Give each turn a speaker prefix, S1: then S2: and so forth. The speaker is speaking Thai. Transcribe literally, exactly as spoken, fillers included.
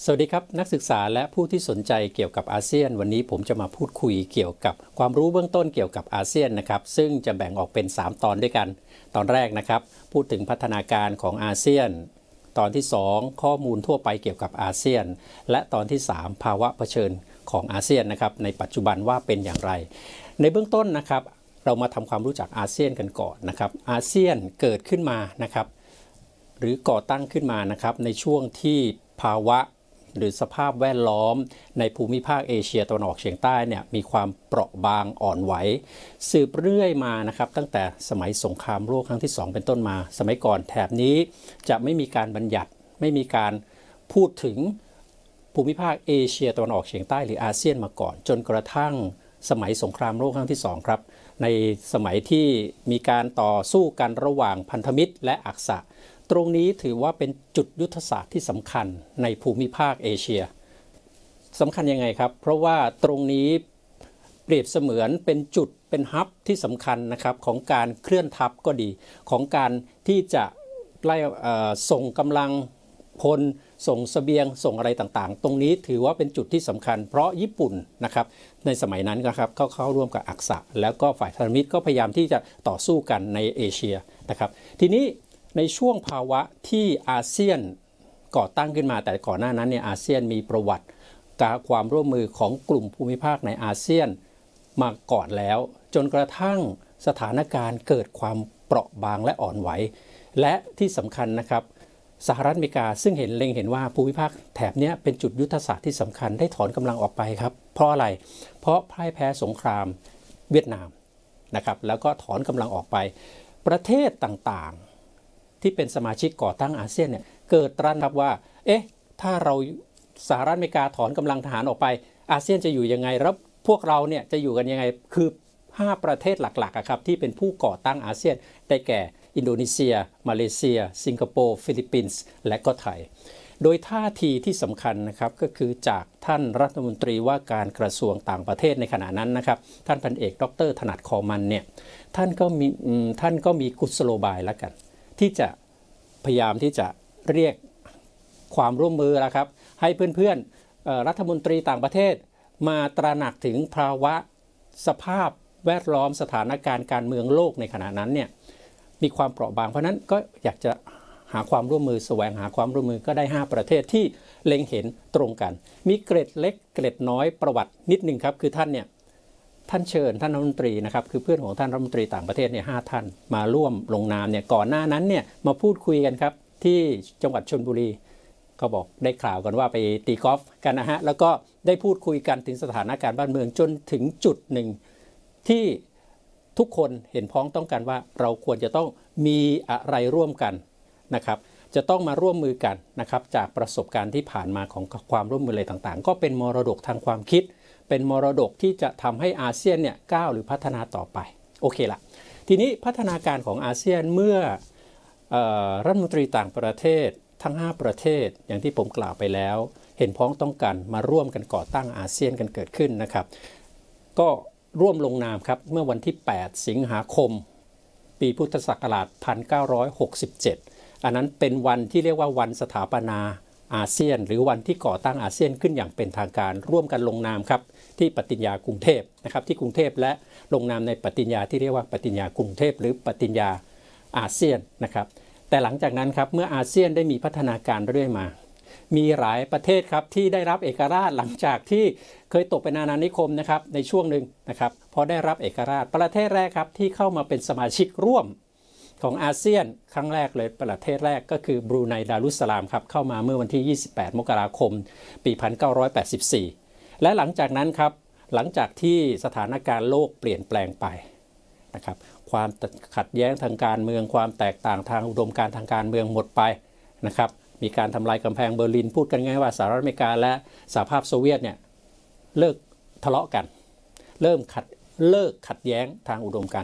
S1: สวัสดีครับนักศึกษาและผู้ที่สนใจเกี่ยวกับอาเซียนวันนี้ผมจะมาพูดคุยเกี่ยวกับความรู้เบื้องต้นเกี่ยวกับอาเซียนนะครับซึ่งจะแบ่งออกเป็นสามตอนด้วยกันตอนแรกนะครับพูดถึงพัฒนาการของอาเซียนตอนที่สองข้อมูลทั่วไปเกี่ยวกับอาเซียนและตอนที่สามภาวะเผชิญของอาเซียนนะครับในปัจจุบันว่าเป็นอย่างไรในเบื้องต้นนะครับเรามาทำความรู้จักอาเซียนกันก่อนนะครับอาเซียนเกิดขึ้นมานะครับหรือก่อตั้งขึ้นมานะครับในช่วงที่ภาวะหรือสภาพแวดล้อมในภูมิภาคเอเชียตะวันออกเฉียงใต้เนี่ยมีความเปราะบางอ่อนไหวสืบเรื่อยมานะครับตั้งแต่สมัยสงครามโลกครั้งที่สองเป็นต้นมาสมัยก่อนแถบนี้จะไม่มีการบัญญัติไม่มีการพูดถึงภูมิภาคเอเชียตะวันออกเฉียงใต้หรืออาเซียนมาก่อนจนกระทั่งสมัยสงครามโลกครั้งที่สองครับในสมัยที่มีการต่อสู้กันระหว่างพันธมิตรและอักษะตรงนี้ถือว่าเป็นจุดยุทธศาสตร์ที่สำคัญในภูมิภาคเอเชียสำคัญยังไงครับเพราะว่าตรงนี้เปรียบเสมือนเป็นจุดเป็นฮับที่สำคัญนะครับของการเคลื่อนทัพก็ดีของการที่จะไล่ส่งกำลังพลส่งเสบียงส่งอะไรต่างๆตรงนี้ถือว่าเป็นจุดที่สำคัญเพราะญี่ปุ่นนะครับในสมัยนั้นนะครับเข้าเข้าร่วมกับอักษะแล้วก็ฝ่ายพันธมิตรก็พยายามที่จะต่อสู้กันในเอเชียนะครับทีนี้ในช่วงภาวะที่อาเซียนก่อตั้งขึ้นมาแต่ก่อนหน้านั้นเนี่ยอาเซียนมีประวัติการความร่วมมือของกลุ่มภูมิภาคในอาเซียนมาก่อนแล้วจนกระทั่งสถานการณ์เกิดความเปราะบางและอ่อนไหวและที่สำคัญนะครับสหรัฐอเมริกาซึ่งเห็นเล็งเห็นว่าภูมิภาคแถบนี้เป็นจุดยุทธศาสตร์ที่สำคัญได้ถอนกำลังออกไปครับเพราะอะไรเพราะพ่ายแพ้สงครามเวียดนามนะครับแล้วก็ถอนกำลังออกไปประเทศต่างๆที่เป็นสมาชิกก่อตั้งอาเซียนเนี่ยเกิดตระหนักว่าเอ๊ะถ้าเราสหรัฐอเมริกาถอนกำลังทหารออกไปอาเซียนจะอยู่ยังไงแล้วพวกเราเนี่ยจะอยู่กันยังไงคือห้าประเทศหลักๆครับที่เป็นผู้ก่อตั้งอาเซียนได้แก่อินโดนีเซียมาเลเซียสิงคโปร์ฟิลิปปินส์และก็ไทยโดยท่าทีที่สำคัญนะครับก็คือจากท่านรัฐมนตรีว่าการกระทรวงต่างประเทศในขณะนั้นนะครับท่านพันเอกดร.ถนัดคอมันเนี่ยท่านก็มีท่านก็มีกุศโลบายแล้วกันที่จะพยายามที่จะเรียกความร่วมมือแล้วครับให้เพื่อนๆรัฐมนตรีต่างประเทศมาตระหนักถึงภาวะสภาพแวดล้อมสถานการณ์การเมืองโลกในขณะนั้นเนี่ยมีความเปราะบางเพราะนั้นก็อยากจะหาความร่วมมือแสวงหาความร่วมมือก็ได้ห้าประเทศที่เล็งเห็นตรงกันมีเกร็ดเล็กเกร็ดน้อยประวัตินิดนึงครับคือท่านเนี่ยท่านเชิญท่านรัฐมนตรีนะครับคือเพื่อนของท่านรัฐมนตรีต่างประเทศเนี่ยห้าท่านมาร่วมลงนามเนี่ยก่อนหน้านั้นเนี่ยมาพูดคุยกันครับที่จังหวัดชลบุรีเขาบอกได้ข่าวกันว่าไปตีกอล์ฟกันนะฮะแล้วก็ได้พูดคุยกันถึงสถานการณ์บ้านเมืองจนถึงจุดหนึ่งที่ทุกคนเห็นพ้องต้องกันว่าเราควรจะต้องมีอะไรร่วมกันนะครับจะต้องมาร่วมมือกันนะครับจากประสบการณ์ที่ผ่านมาของความร่วมมืออะไรต่างๆก็เป็นมรดกทางความคิดเป็นมรดกที่จะทำให้อาเซียนเนี่ยก้าวหรือพัฒนาต่อไปโอเคละทีนี้พัฒนาการของอาเซียนเมื่อรัฐมนตรีต่างประเทศทั้งห้าประเทศอย่างที่ผมกล่าวไปแล้วเห็นพ้องต้องกันมาร่วมกันก่อตั้งอาเซียนกันเกิดขึ้นนะครับก็ร่วมลงนามครับเมื่อวันที่แปดสิงหาคมปีพุทธศักราชหนึ่งพันเก้าร้อยหกสิบเจ็ดอันนั้นเป็นวันที่เรียกว่าวันสถาปนาอาเซียนหรือวันที่ก่อตั้งอาเซียนขึ้นอย่างเป็นทางการร่วมกันลงนามครับที่ปฏิญญากรุงเทพนะครับที่กรุงเทพและลงนามในปฏิญญาที่เรียกว่าปฏิญญากรุงเทพหรือปฏิญญาอาเซียนนะครับแต่หลังจากนั้นครับเมื่ออาเซียนได้มีพัฒนาการเรื่อยมามีหลายประเทศครับที่ได้รับเอกราชหลังจากที่เคยตกเป็นอาณานิคมนะครับในช่วงหนึ่งนะครับพอได้รับเอกราชประเทศแรกครับที่เข้ามาเป็นสมาชิกร่วมของอาเซียนครั้งแรกเลยประเทศแรกก็คือบรูไนดารุสสลามครับเข้ามาเมื่อวันที่ยี่สิบแปดมกราคมปีหนึ่งพันเก้าร้อยแปดสิบสี่และหลังจากนั้นครับหลังจากที่สถานการณ์โลกเปลี่ยนแปลงไปนะครับความขัดแย้งทางการเมืองความแตกต่างทางอุดมการณ์ทางการเมืองหมดไปนะครับมีการทำลายกำแพงเบอร์ลินพูดกันง่ายว่าสหรัฐอเมริกาและสหภาพโซเวียตเนี่ยเลิกทะเลาะกันเริ่มขัดเลิกขัดแย้งทางอุดมการ